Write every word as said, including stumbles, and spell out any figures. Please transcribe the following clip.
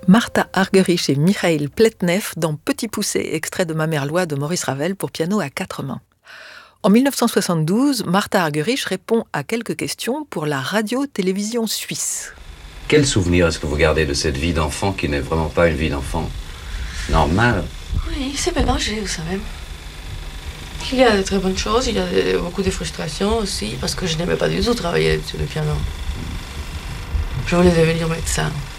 Martha Argerich et Mikhail Pletnev dans Petit Poucet, extrait de Ma mère loi de Maurice Ravel pour piano à quatre mains. En mille neuf cent soixante-douze, Martha Argerich répond à quelques questions pour la radio-télévision suisse. Quel souvenir est-ce que vous gardez de cette vie d'enfant qui n'est vraiment pas une vie d'enfant normale? Oui, c'est mélangé, vous savez. Il y a de très bonnes choses, il y a beaucoup de frustrations aussi, parce que je n'aimais pas du tout travailler sur le piano. Je voulais devenir médecin.